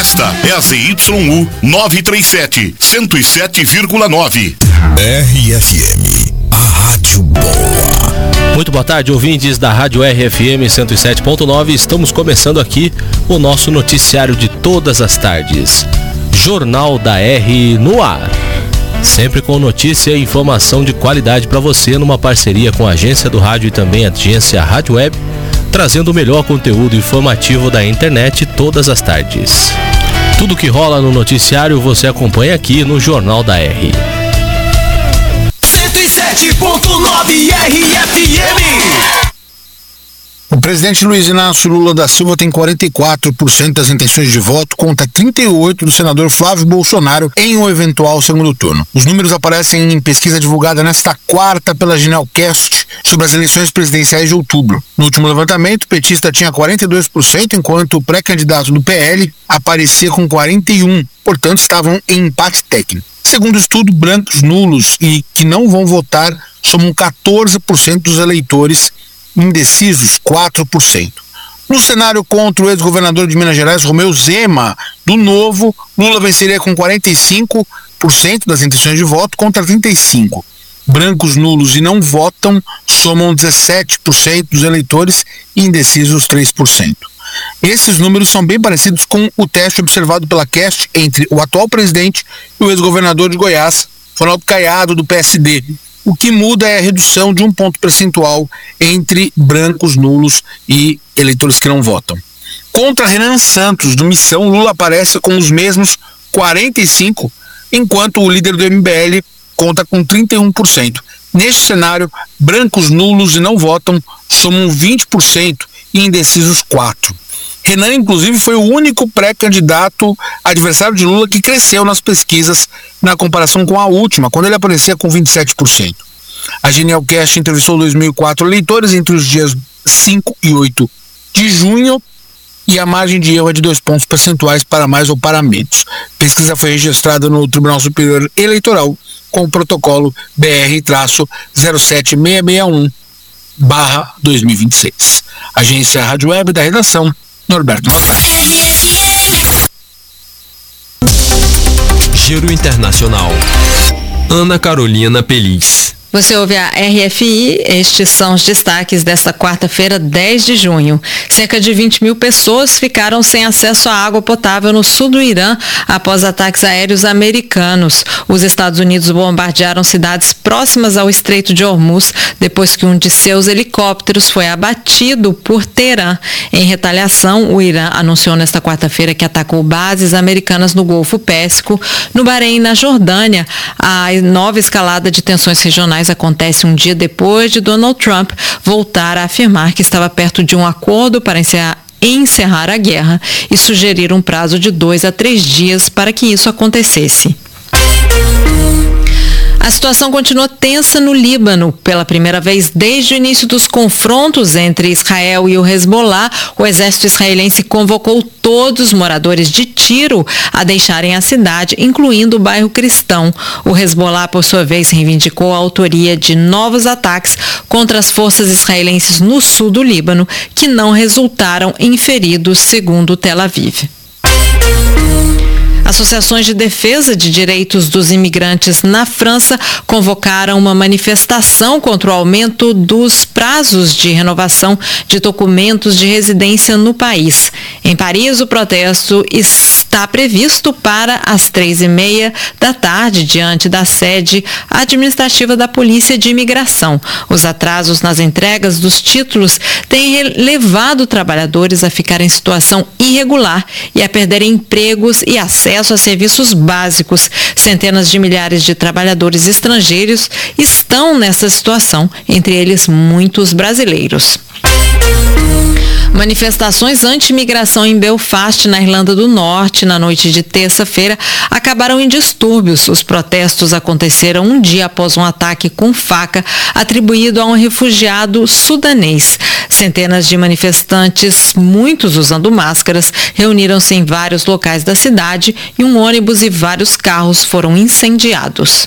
Esta é a ZYU 937, 107,9. RFM, a Rádio Boa. Muito boa tarde, ouvintes da Rádio RFM 107.9. Estamos começando aqui o nosso noticiário de todas as tardes. Jornal da R no ar. Sempre com notícia e informação de qualidade para você, numa parceria com a Agência do Rádio e também a Agência Rádio Web, trazendo o melhor conteúdo informativo da internet todas as tardes. Tudo que rola no noticiário você acompanha aqui no Jornal da R. 107.9 RFM. O presidente Luiz Inácio Lula da Silva tem 44% das intenções de voto contra 38% do senador Flávio Bolsonaro em um eventual segundo turno. Os números aparecem em pesquisa divulgada nesta quarta pela Ginelcast sobre as eleições presidenciais de outubro. No último levantamento, o petista tinha 42%, enquanto o pré-candidato do PL aparecia com 41%, portanto estavam em empate técnico. Segundo o estudo, brancos, nulos e que não vão votar somam 14% dos eleitores, indecisos 4%. No cenário contra o ex-governador de Minas Gerais, Romeu Zema, do Novo, Lula venceria com 45% das intenções de voto contra 35%. Brancos, nulos e não votam somam 17% dos eleitores e indecisos 3%. Esses números são bem parecidos com o teste observado pela Cast entre o atual presidente e o ex-governador de Goiás, Ronaldo Caiado, do PSD. O que muda é a redução de 1 ponto percentual entre brancos, nulos e eleitores que não votam. Contra Renan Santos, do Missão, Lula aparece com os mesmos 45%, enquanto o líder do MBL conta com 31%. Neste cenário, brancos, nulos e não votam somam 20% e indecisos 4%. Renan, inclusive, foi o único pré-candidato adversário de Lula que cresceu nas pesquisas na comparação com a última, quando ele aparecia com 27%. A Ginelcast entrevistou 2.004 eleitores entre os dias 5 e 8 de junho e a margem de erro é de 2 pontos percentuais para mais ou para menos. A pesquisa foi registrada no Tribunal Superior Eleitoral com o protocolo BR-07661/2026. Agência Rádio Web da redação, Norberto Matai. Giro Internacional. Ana Carolina Peliz. Você ouve a RFI, estes são os destaques desta quarta-feira, 10 de junho. Cerca de 20.000 pessoas ficaram sem acesso à água potável no sul do Irã após ataques aéreos americanos. Os Estados Unidos bombardearam cidades próximas ao Estreito de Hormuz depois que um de seus helicópteros foi abatido por Teherã. Em retaliação, o Irã anunciou nesta quarta-feira que atacou bases americanas no Golfo Pérsico, no Bahrein e na Jordânia. A nova escalada de tensões regionais acontece um dia depois de Donald Trump voltar a afirmar que estava perto de um acordo para encerrar a guerra e sugerir um prazo de 2 a 3 dias para que isso acontecesse. A situação continua tensa no Líbano. Pela primeira vez desde o início dos confrontos entre Israel e o Hezbollah, o exército israelense convocou todos os moradores de Tiro a deixarem a cidade, incluindo o bairro cristão. O Hezbollah, por sua vez, reivindicou a autoria de novos ataques contra as forças israelenses no sul do Líbano, que não resultaram em feridos, segundo Tel Aviv. Associações de defesa de direitos dos imigrantes na França convocaram uma manifestação contra o aumento dos prazos de renovação de documentos de residência no país. Em Paris, o protesto está previsto para as 3h30 da tarde, diante da sede administrativa da Polícia de Imigração. Os atrasos nas entregas dos títulos têm levado trabalhadores a ficar em situação irregular e a perderem empregos e acesso a serviços básicos. Centenas de milhares de trabalhadores estrangeiros estão nessa situação, entre eles muitos brasileiros. Manifestações anti-imigração em Belfast, na Irlanda do Norte, na noite de terça-feira, acabaram em distúrbios. Os protestos aconteceram um dia após um ataque com faca atribuído a um refugiado sudanês. Centenas de manifestantes, muitos usando máscaras, reuniram-se em vários locais da cidade e um ônibus e vários carros foram incendiados.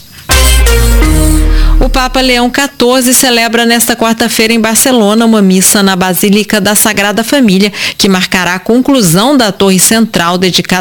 O Papa Leão XIV celebra nesta quarta-feira em Barcelona uma missa na Basílica da Sagrada Família, que marcará a conclusão da torre central dedicada